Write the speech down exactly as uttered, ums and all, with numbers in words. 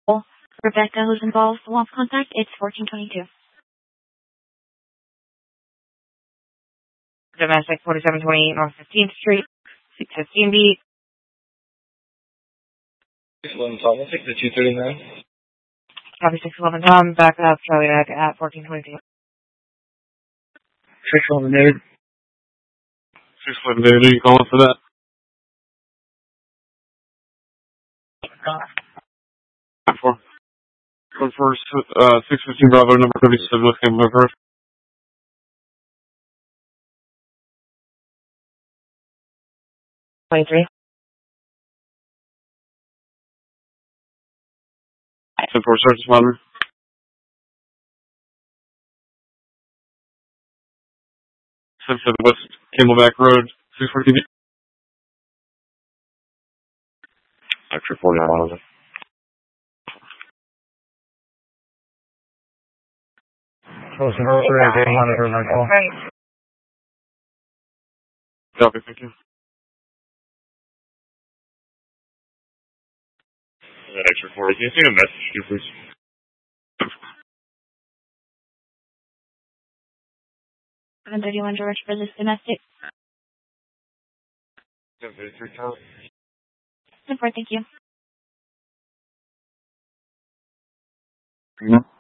Rebecca, who's involved, wants contact. It's fourteen twenty-two. Domestic, forty-seven twenty-eight North fifteenth Street, six fifteen B. six eleven Tom, I'll take the two thirty-nine. Copy six eleven Tom, back up, Charlie back at fourteen twenty-two. six eleven David. six eleven David, are you calling for that? Four. One first, uh, six fifteen Bravo, number thirty-seven, West Campbell Road. twenty-three. ten four, search monitor. ten seven West Camelback Road, six forty B. Extra forty-nine miles. Close to her, three, monitor, my call. Copy, thank you. That extra forty. Can you send a message to you, please? one thirty-one George for this domestic. ten thirty-three Tom. Support, thank you. Mm-hmm.